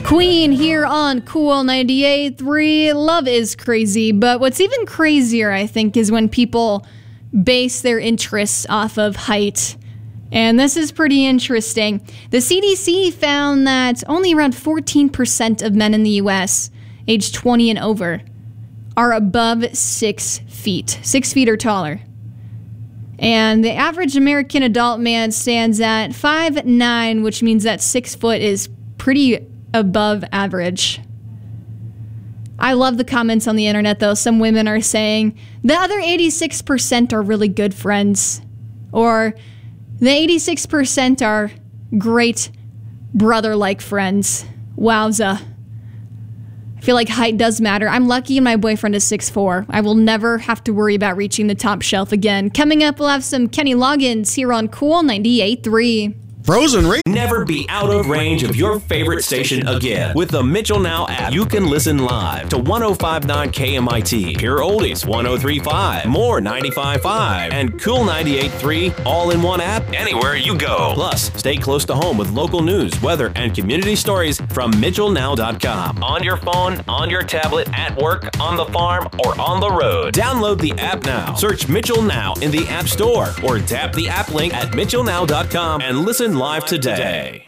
Queen here on Cool 98.3. Love is crazy, but what's even crazier, I think, is when people base their interests off of height. And this is pretty interesting. The CDC found that only around 14% of men in the U.S. aged 20 and over are above 6 feet. 6 feet or taller. And the average American adult man stands at 5'9", which means that 6 foot is pretty above average. I love the comments on the internet, though. Some women are saying the other 86% are really good friends. Or the 86% are great brother-like friends. Wowza. I feel like height does matter. I'm lucky my boyfriend is 6'4". I will never have to worry about reaching the top shelf again. Coming up, we'll have some Kenny Loggins here on Cool 98.3. Frozen Rain. Never be out of range of your favorite station again. With the Mitchell Now app, you can listen live to 105.9 KMIT, Pure Oldies 103.5, More 95.5, and Cool 98.3 all in one app anywhere you go. Plus, stay close to home with local news, weather, and community stories from MitchellNow.com. On your phone, on your tablet, at work, on the farm, or on the road. Download the app now. Search Mitchell Now in the App Store or tap the app link at MitchellNow.com and listen live today.